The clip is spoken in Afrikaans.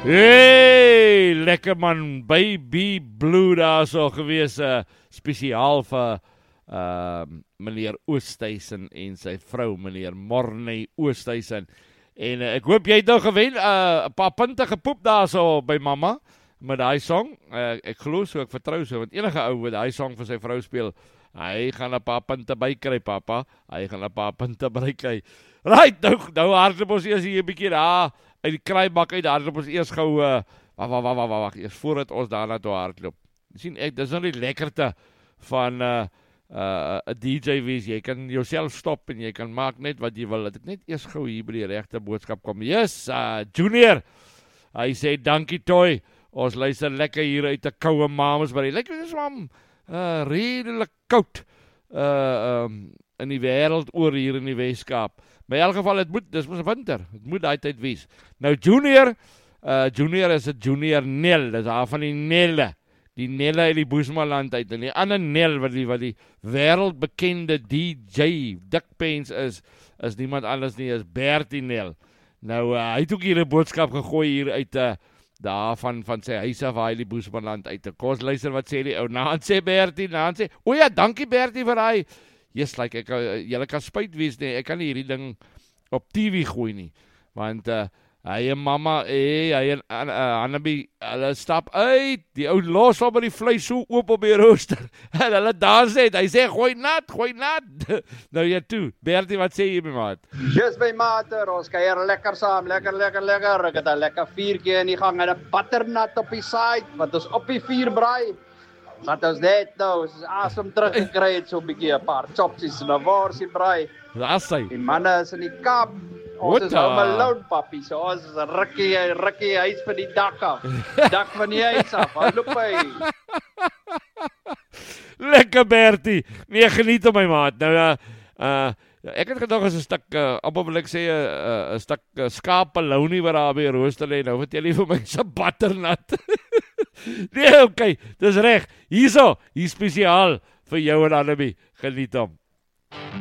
Hey, lekker man, Baby Blue daar so gewees, spesiaal vir meneer Oosthuizen en sy vrou, meneer Morney Oosthuizen. En ek hoop jy het nou gewen, 'n paar punte gepoep daar so by mamma, met die song. Ek glo so, ek vertrou so, want enige ou wat die song vir sy vrou speel, hy gaan 'n paar punte bykry, papa. Hy gaan 'n paar punte bykry. Right, nou hardloop ons eers hier 'n bietjie daar uit die kraaibak uit, hardloop ons eers gou, wag, eers voordat ons daarna toe hardloop. Sien, dis nou die lekkerte van 'n DJ wees. Jy kan jouself stop en jy kan maak net wat jy wil. Dat ek net eers gou hier by die regte boodskap kom. Yes, Junior. Hy sê dankie Toy. Ons luister lekker hier uit 'n koue Mamasbury. Lekker dis mam. Redelik koud. In die wêreld oor hier in die Weskaap. Maar in elk geval, dis mos winter. Het moet daai tyd wees. Nou Junior is 'n Junior Nel. Dis haar van die Nelle. Die Nelle uit die Boesmanland uit. En die ander Nel wat die wêreldbekende DJ Dick Pence is niemand anders nie, is Bertie Nel. Nou hy het ook hier 'n boodskap gegooi hier uit daar van sy huis af waar hy die Boesmanland uit. Kom ons luister wat sê die ou. Naan sê Bertie, naan sê, o ja, dankie Bertie vir hy. Yes, like julle kan spyt wees nie. Ek kan nie hierdie ding op TV gooi nie. Want hy en mamma, hy en Annabie, hulle stap uit. Die ou los op die vleis so oop op die rooster. En hulle dans net. Hy sê gooi nat. Nou jy toe. Bertie, wat sê jy my maat? Yes my maat, ons kuier lekker saam, lekker. Ek het 'n lekker vuurtjie in die gang en 'n butternut op die side wat ons op die vuur braai. Wat ons net nou, ons asem teruggekry het so 'n bietjie 'n paar chopsies en 'n worsie braai. Daar's hy. Die manne is in die Kaap. Ons is home alone, papi. So ons is rukkie huis van die dak af. Dak van die huis af. Hallo by. Lekker Bertie. Nee, geniet op my maat. Nou ek het gedog as 'n stuk amper wil ek sê 'n stuk skaapbelounie wat daar by die rooster lê. Nou vertel jy vir my se butternut. Nee, okay, dis reg. Hier spesiaal vir jou en Annabie. Geniet hom.